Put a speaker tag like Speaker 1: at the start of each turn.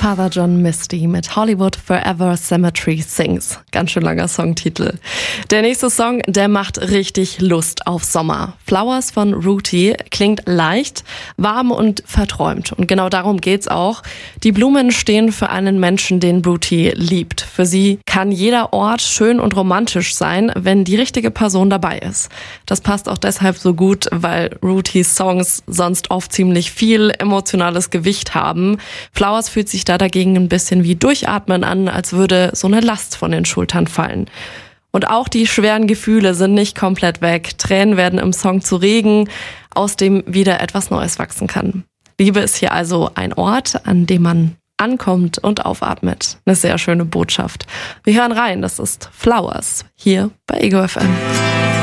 Speaker 1: Father John Misty mit Hollywood Forever Cemetery Sings. Ganz schön langer Songtitel. Der nächste Song, der macht richtig Lust auf Sommer. Flowers von Rooty klingt leicht, warm und verträumt. Und genau darum geht's auch. Die Blumen stehen für einen Menschen, den Rooty liebt. Für sie kann jeder Ort schön und romantisch sein, wenn die richtige Person dabei ist. Das passt auch deshalb so gut, weil Rootys Songs sonst oft ziemlich viel emotionales Gewicht haben. Flowers fühlt sich da dagegen ein bisschen wie Durchatmen an, als würde so eine Last von den Schultern fallen. Und auch die schweren Gefühle sind nicht komplett weg. Tränen werden im Song zu Regen, aus dem wieder etwas Neues wachsen kann. Liebe ist hier also ein Ort, an dem man ankommt und aufatmet. Eine sehr schöne Botschaft. Wir hören rein, das ist Flowers hier bei Ego FM.